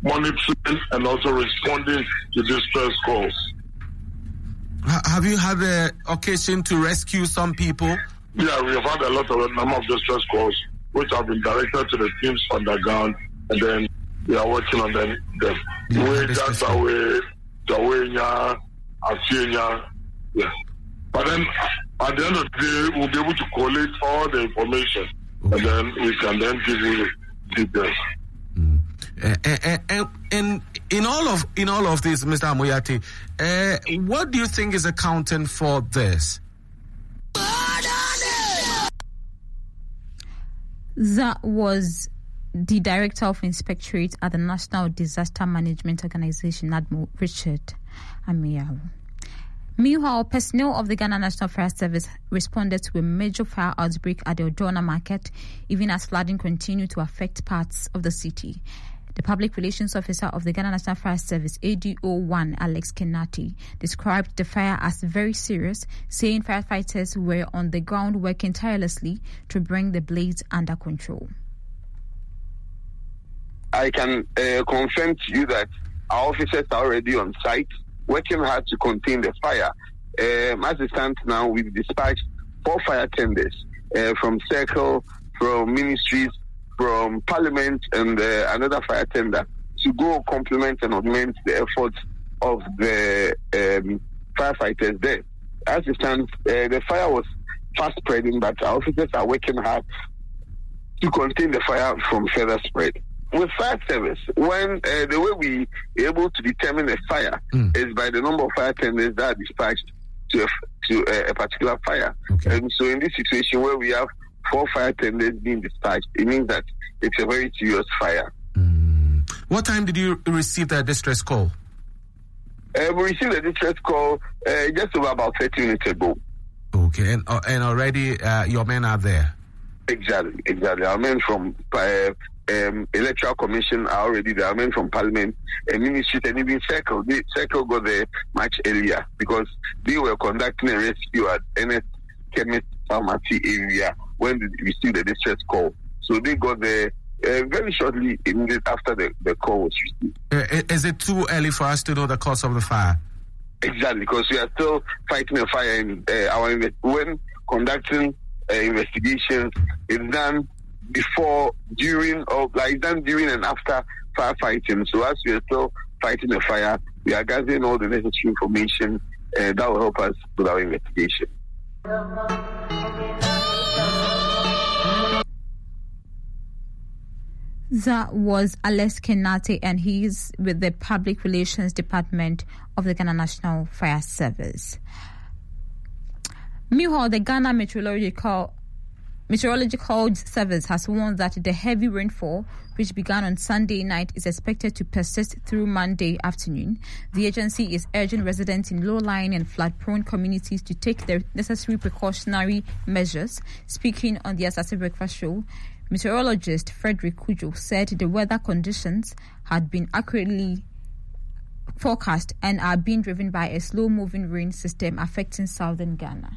monitoring and also responding to distress calls. Have you had the occasion to rescue some people? Yeah, we have had a number of distress calls, which have been directed to the teams on the ground, and then we are working on them. Yeah. But then at the end of the day, we'll be able to collate all the information, and then we can then give you details. And in all of this, Mr. Amoyate, what do you think is accounting for this? That was the Director of Inspectorate at the National Disaster Management Organization, Admiral Richard Amiyawo. Meanwhile, personnel of the Ghana National Fire Service responded to a major fire outbreak at the Odona Market, even as flooding continued to affect parts of the city. The Public Relations Officer of the Ghana National Fire Service, ADO1, Alex Kenati, described the fire as very serious, saying firefighters were on the ground working tirelessly to bring the blaze under control. I can confirm to you that our officers are already on site, working hard to contain the fire. As it stands now, we've dispatched 4 fire tenders from Circle, from Ministries, from Parliament, and another fire tender to go complement and augment the efforts of the firefighters there. As it stands, the fire was fast spreading, but our officers are working hard to contain the fire from further spread. With fire service, when the way we are able to determine a fire is by the number of fire tenders that are dispatched to a particular fire. Okay. And so in this situation where we have 4 fire tenders being dispatched, it means that it's a very serious fire. What time did you receive the distress call? We received a distress call just over about 30 minutes ago. Okay, and already your men are there? Exactly. Our men from Electoral Commission are already there. Our men from Parliament, Ministry, and even Circle. Circle got there much earlier because they were conducting a rescue at NS Chemist Pharmacy area when they received the distress call. So they got there very shortly after the call was received. Is it too early for us to know the cause of the fire? Exactly, because we are still fighting a fire in when conducting investigations. It's done before, during, or like done during and after firefighting. So as we are still fighting a fire, we are gathering all the necessary information that will help us with our investigation. That was Alex Kenati, and he's with the Public Relations Department of the Ghana National Fire Service. Meanwhile, the Ghana Meteorological Service has warned that the heavy rainfall, which began on Sunday night, is expected to persist through Monday afternoon. The agency is urging residents in low-lying and flood-prone communities to take their necessary precautionary measures. Speaking on the Asase Breakfast Show, meteorologist Frederick Kujo said the weather conditions had been accurately forecast and are being driven by a slow-moving rain system affecting southern Ghana.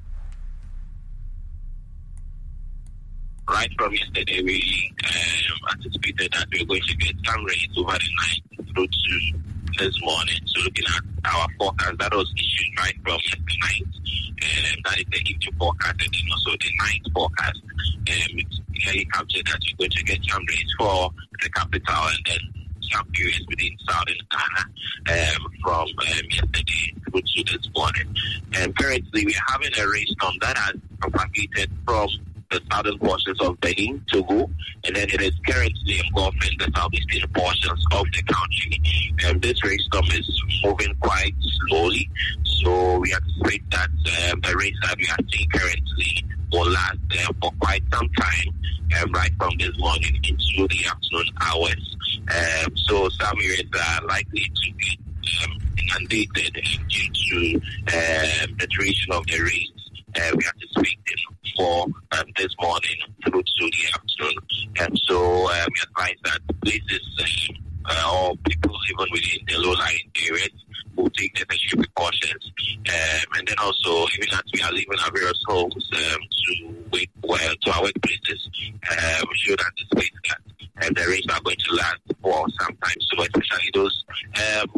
Right from yesterday, we anticipated that we were going to get some rains over the night through to this morning. So looking at our forecast, that was issued right from the night. That is the evening forecast and then also the night forecast. Here you captured that you're going to get some rains for the capital and then some periods within southern Ghana from yesterday through to this morning. Currently, we're having a rainstorm that has propagated from the southern portions of Benin, Togo, and then it is currently engulfing the southeastern portions of the country. This rainstorm is moving quite slowly, so we anticipate that the rains that we are seeing currently will last for quite some time, right from this morning into the afternoon hours. So some areas are likely to be inundated due to the duration of the rains. We anticipate for this morning through to the afternoon. So we advise that places or people even within the low-lying areas will take the necessary precautions. And then also, even as we are leaving our various homes to our workplaces, we should anticipate that the rains are going to last for some time. So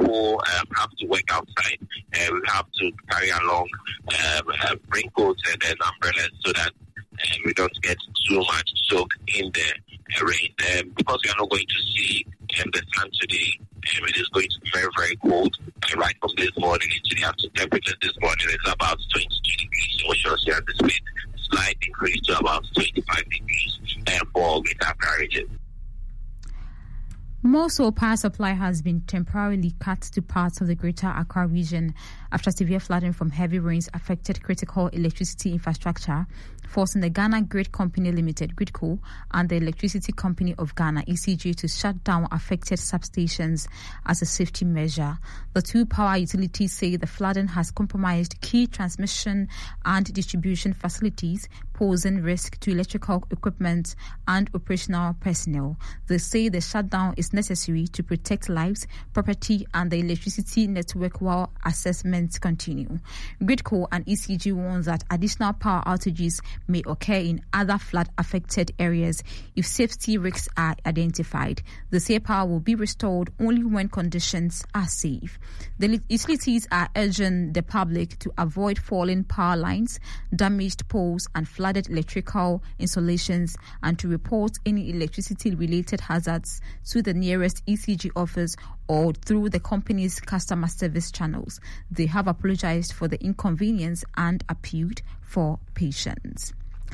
people have to work outside. We have to carry along raincoats and then umbrellas so that we don't get too much soak in the rain. Because we are not going to see the sun today, it is going to be very, very cold. Right from this morning into the afternoon temperature this morning is about 22 degrees Celsius. We anticipate a slight increase to about 25 degrees for Greater Accra region. Mosul power supply has been temporarily cut to parts of the Greater Accra region after severe flooding from heavy rains affected critical electricity infrastructure, forcing the Ghana Grid Company Limited, GridCo, and the Electricity Company of Ghana, ECG, to shut down affected substations as a safety measure. The two power utilities say the flooding has compromised key transmission and distribution facilities, posing risk to electrical equipment and operational personnel. They say the shutdown is necessary to protect lives, property, and the electricity network while assessments continue. GridCo and ECG warns that additional power outages may occur in other flood-affected areas if safety risks are identified. They say power will be restored only when conditions are safe. The utilities are urging the public to avoid falling power lines, damaged poles, and flooded electrical installations, and to report any electricity-related hazards to the nearest ECG office or through the company's customer service channels. They have apologized for the inconvenience and appealed for patience.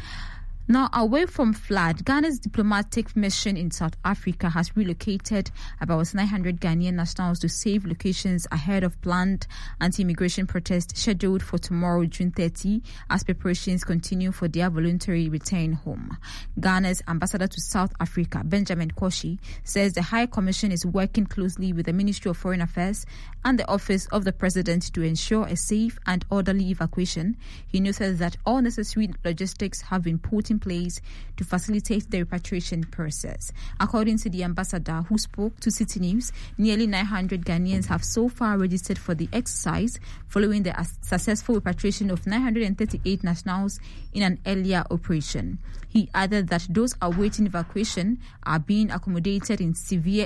Now, away from flood, Ghana's diplomatic mission in South Africa has relocated about 900 Ghanaian nationals to safe locations ahead of planned anti-immigration protests scheduled for tomorrow, June 30, as preparations continue for their voluntary return home. Ghana's ambassador to South Africa, Benjamin Koshi, says the High Commission is working closely with the Ministry of Foreign Affairs and the Office of the President to ensure a safe and orderly evacuation. He noted that all necessary logistics have been put in place to facilitate the repatriation process. According to the ambassador, who spoke to City News, nearly 900 Ghanaians have so far registered for the exercise following the successful repatriation of 938 nationals in an earlier operation. He added that those awaiting evacuation are being accommodated in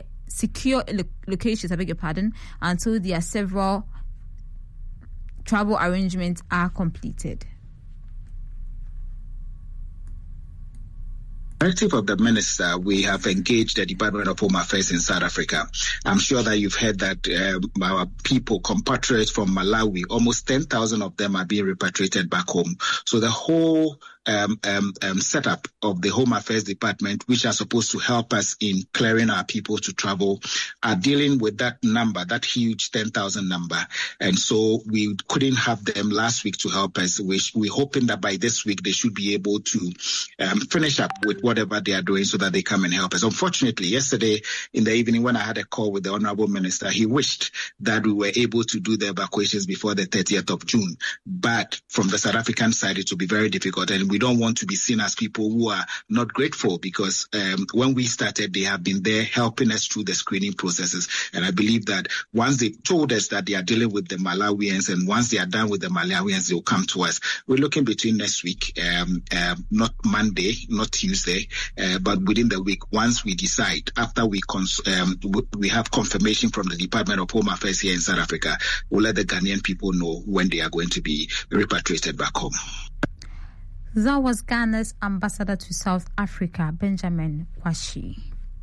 secure locations, until their several travel arrangements are completed. Directive of the Minister, we have engaged the Department of Home Affairs in South Africa. I'm sure that you've heard that our people, compatriots from Malawi, almost 10,000 of them are being repatriated back home. So the whole setup of the Home Affairs Department, which are supposed to help us in clearing our people to travel, are dealing with that number, that huge 10,000 number. And so we couldn't have them last week to help us. We're hoping that by this week they should be able to finish up with whatever they are doing so that they come and help us. Unfortunately, yesterday in the evening when I had a call with the Honorable Minister, he wished that we were able to do the evacuations before the 30th of June. But from the South African side, it will be very difficult. And we don't want to be seen as people who are not grateful, because when we started, they have been there helping us through the screening processes. And I believe that once they told us that they are dealing with the Malawians, and once they are done with the Malawians, they will come to us. We're looking between next week, not Monday, not Tuesday, but within the week, once we decide, after we have confirmation from the Department of Home Affairs here in South Africa, we'll let the Ghanaian people know when they are going to be repatriated back home. That was Ghana's ambassador to South Africa, Benjamin Kwashi.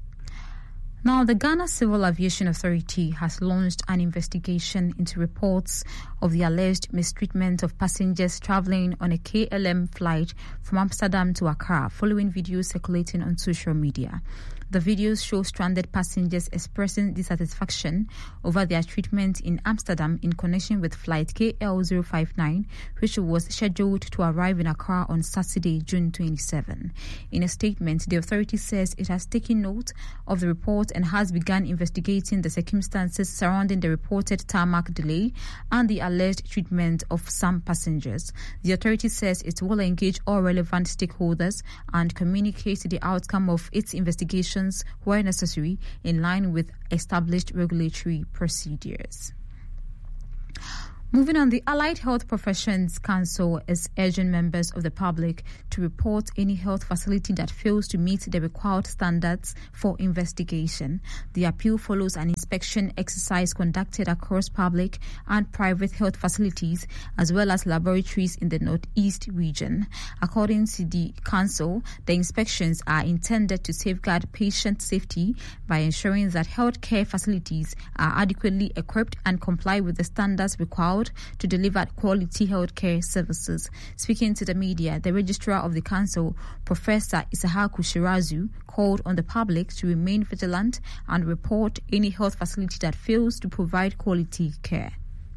Now, the Ghana Civil Aviation Authority has launched an investigation into reports of the alleged mistreatment of passengers traveling on a KLM flight from Amsterdam to Accra, following videos circulating on social media. The videos show stranded passengers expressing dissatisfaction over their treatment in Amsterdam in connection with flight KL059, which was scheduled to arrive in Accra on Saturday, June 27. In a statement, the authority says it has taken note of the report and has begun investigating the circumstances surrounding the reported tarmac delay and the alleged treatment of some passengers. The authority says it will engage all relevant stakeholders and communicate the outcome of its investigation where necessary, in line with established regulatory procedures. Moving on, the Allied Health Professions Council is urging members of the public to report any health facility that fails to meet the required standards for investigation. The appeal follows an inspection exercise conducted across public and private health facilities as well as laboratories in the Northeast region. According to the council, the inspections are intended to safeguard patient safety by ensuring that healthcare facilities are adequately equipped and comply with the standards required to deliver quality healthcare services. Speaking to the media, the registrar of the council, Professor Isahaku Shirazu, called on the public to remain vigilant and report any health facility that fails to provide quality care.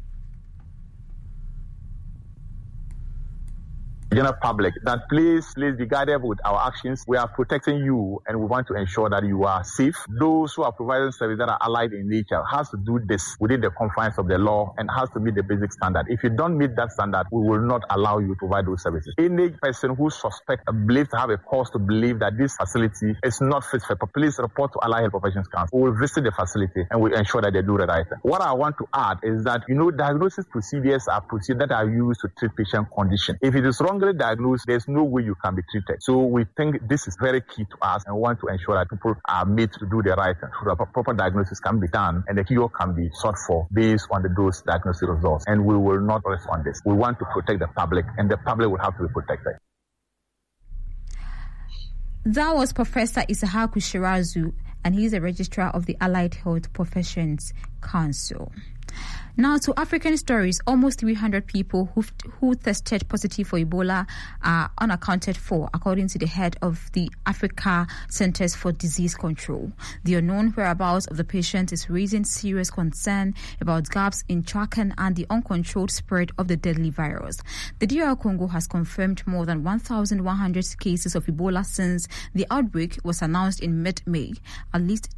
General public, that please be guided with our actions. We are protecting you and we want to ensure that you are safe. Those who are providing services that are allied in nature has to do this within the confines of the law and has to meet the basic standard. If you don't meet that standard, we will not allow you to provide those services. Any person who suspects or believes to have a cause to believe that this facility is not fit for, please report to Allied Health Professions Council. We will visit the facility and we ensure that they do the right thing. What I want to add is that, diagnosis procedures are procedures that are used to treat patient condition. If it is wrongly diagnosed, there's no way you can be treated. So we think this is very key to us and want to ensure that people are made to do the right thing so that proper diagnosis can be done and the cure can be sought for based on those diagnostic results. And we will not rest on this. We want to protect the public and the public will have to be protected. That was Professor Isahaku Shirazu, and he's the registrar of the Allied Health Professions Council. Now to African stories. Almost 300 people who tested positive for Ebola are unaccounted for, according to the head of the Africa Centers for Disease Control. The unknown whereabouts of the patient is raising serious concern about gaps in tracking and the uncontrolled spread of the deadly virus. The DR Congo has confirmed more than 1,100 cases of Ebola since the outbreak was announced in mid-May. At least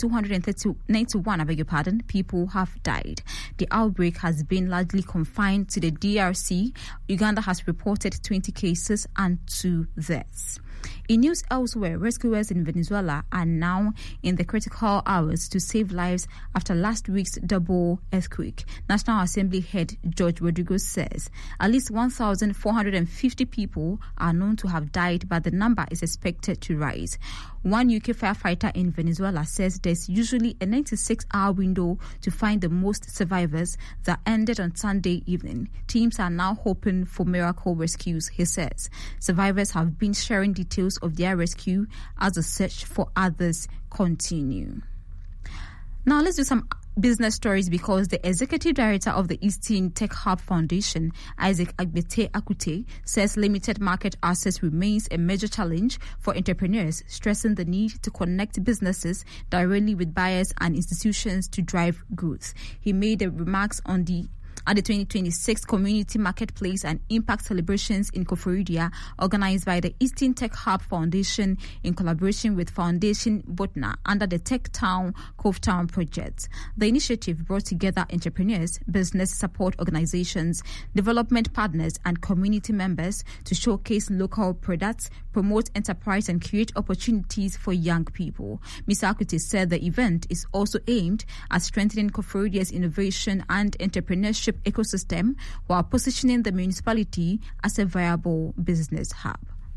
291 people have died. The outbreak has been largely confined to the DRC. Uganda has reported 20 cases and 2 deaths. In news elsewhere, rescuers in Venezuela are now in the critical hours to save lives after last week's double earthquake. National Assembly head George Rodriguez says at least 1,450 people are known to have died, but the number is expected to rise. One UK firefighter in Venezuela says there's usually a 96-hour window to find the most survivors that ended on Sunday evening. Teams are now hoping for miracle rescues, he says. Survivors have been sharing details of their rescue as the search for others continue. Now let's do some business stories, because the executive director of the Eastern Tech Hub Foundation, Isaac Agbete Akute, says limited market access remains a major challenge for entrepreneurs, stressing the need to connect businesses directly with buyers and institutions to drive growth. He made the remarks at the 2026 Community Marketplace and Impact Celebrations in Koforidua, organized by the Eastern Tech Hub Foundation in collaboration with Foundation Botna under the Tech Town Cove Town project. The initiative brought together entrepreneurs, business support organizations, development partners, and community members to showcase local products, promote enterprise, and create opportunities for young people. Mr. Akute said the event is also aimed at strengthening Koforidia's innovation and entrepreneurship ecosystem while positioning the municipality as a viable business hub.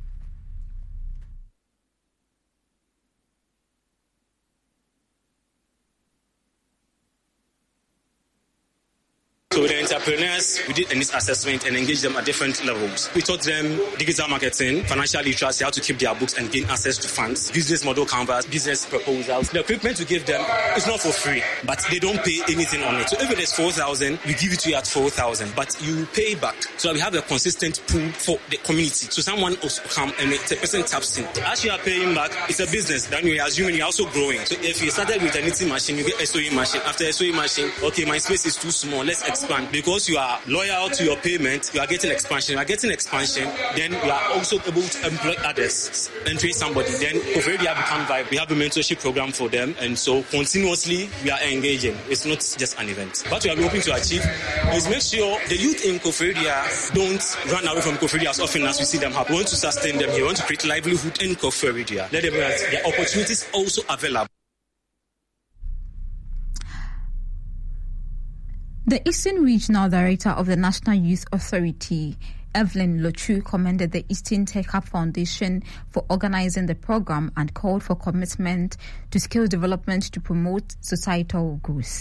So with the entrepreneurs, we did a needs assessment and engaged them at different levels. We taught them digital marketing, financial literacy, how to keep their books and gain access to funds, business model canvas, business proposals. The equipment we give them is not for free, but they don't pay anything on it. So if it is 4,000, we give it to you at 4,000, but you pay back so that we have a consistent pool for the community. So someone also come and the person taps in. As you are paying back, it's a business. Then we are assuming you're also growing. So if you started with a knitting machine, you get a sewing machine. After a sewing machine, okay, my space is too small, let's expand. Because you are loyal to your payment, you are getting expansion. You are getting expansion, then you are also able to employ others and train somebody. Then Koforidia become viable. We have a mentorship program for them, and so continuously we are engaging. It's not just an event. What we are hoping to achieve is make sure the youth in Koforidia don't run away from Koforidia as often as we see them happen. We want to sustain them here. We want to create livelihood in Koforidia. Let them know that the opportunities also available. The Eastern Regional Director of the National Youth Authority, Evelyn Lochu, commended the Eastern Tech Hub Foundation for organizing the program and called for commitment to skill development to promote societal growth.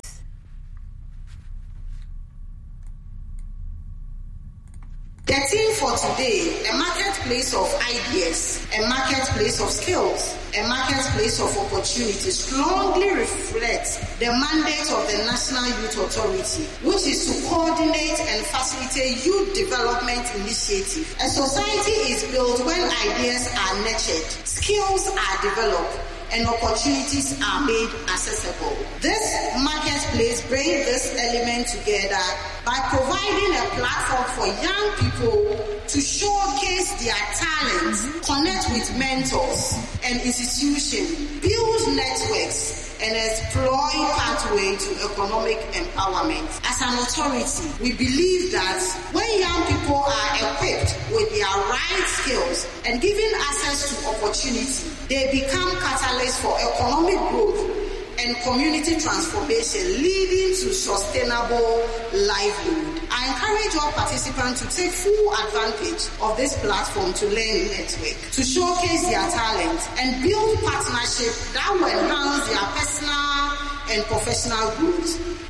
The theme for today, a marketplace of ideas, a marketplace of skills, a marketplace of opportunities, strongly reflects the mandate of the National Youth Authority, which is to coordinate and facilitate youth development initiatives. A society is built when ideas are nurtured, skills are developed, and opportunities are made accessible. This marketplace brings this element together by providing a platform for young people to showcase their talents, connect with mentors and institutions, build networks, and explore pathway to economic empowerment. As an authority, we believe that when young people are equipped with their right skills and given access to opportunity, they become catalysts for economic growth and community transformation, leading to sustainable livelihood. I encourage all participants to take full advantage of this platform to learn network, to showcase their talent, and build partnerships that will enhance their personal and professional growth.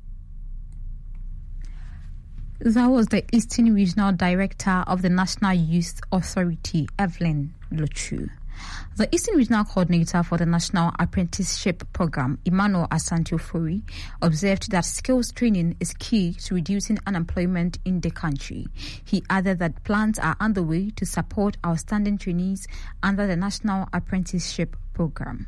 That was the Eastern Regional Director of the National Youth Authority, Evelyn Lochu. The Eastern Regional Coordinator for the National Apprenticeship Program, Emmanuel Asante-Ofori, observed that skills training is key to reducing unemployment in the country. He added that plans are underway to support outstanding trainees under the National Apprenticeship Program.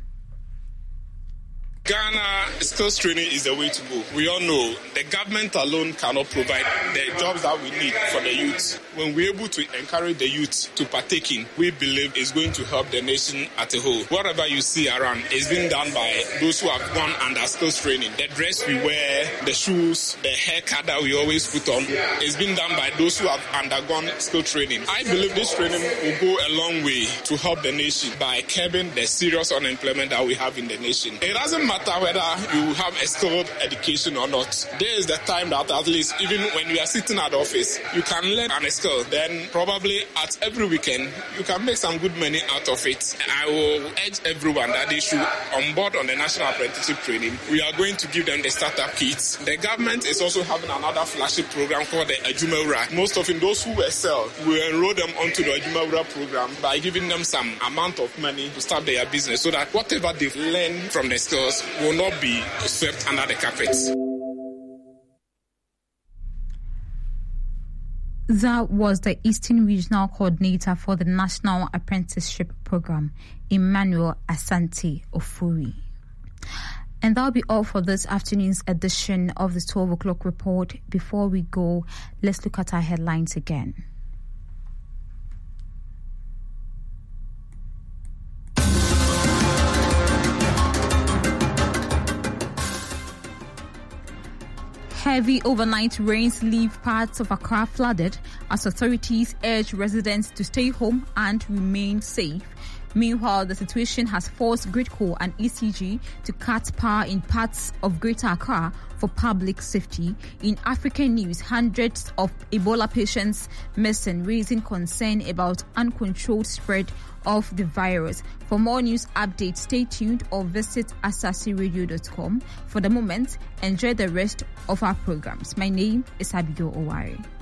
Ghana skills training is the way to go. We all know the government alone cannot provide the jobs that we need for the youth. When we're able to encourage the youth to partake in, we believe it's going to help the nation as a whole. Whatever you see around is being done by those who have gone under skills training. The dress we wear, the shoes, the haircut that we always put on is being done by those who have undergone skill training. I believe this training will go a long way to help the nation by curbing the serious unemployment that we have in the nation. It doesn't matter whether you have a skilled education or not. There is the time that at least even when you are sitting at the office, you can learn a skill. Then probably at every weekend, you can make some good money out of it. I will urge everyone that they should onboard on the National Apprenticeship Training. We are going to give them the startup kits. The government is also having another flagship program called the Ajumawura. Most of those who excel will enroll them onto the Ajumawura program by giving them some amount of money to start their business so that whatever they've learned from the skills will not be swept under the carpet. That was the Eastern Regional Coordinator for the National Apprenticeship Program, Emmanuel Asante-Ofori. And that'll be all for this afternoon's edition of the 12 o'clock report. Before we go, let's look at our headlines again. Heavy overnight rains leave parts of Accra flooded as authorities urge residents to stay home and remain safe. Meanwhile, the situation has forced Gridco and ECG to cut power in parts of Greater Accra for public safety. In African news, hundreds of Ebola patients missing, raising concern about uncontrolled spread of the virus. For more news updates, stay tuned or visit asasiradio.com. For the moment, enjoy the rest of our programs. My name is Abigail Owari.